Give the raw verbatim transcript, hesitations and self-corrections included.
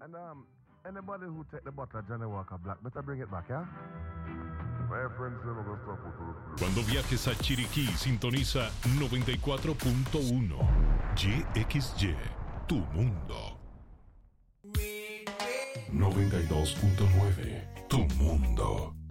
And um, anybody who take the bottle of Johnny Walker Black, better bring it back, yeah? My friends say we're gonna stop with. Cuando viajes a Chiriquí, sintoniza noventa y cuatro punto uno. Y X Y, tu mundo. noventa y dos punto nueve, tu mundo.